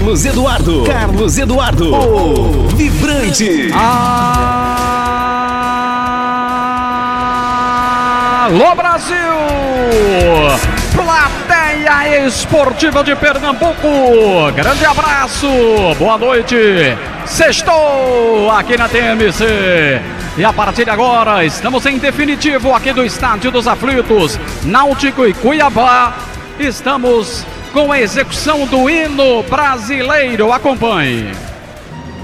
Carlos Eduardo, o Vibrante. Alô, Brasil! Plateia Esportiva de Pernambuco, grande abraço, boa noite, sextou aqui na TMC. E a partir de agora, estamos em definitivo aqui do Estádio dos Aflitos, Náutico e Cuiabá. Estamos com a execução do hino brasileiro. Acompanhe.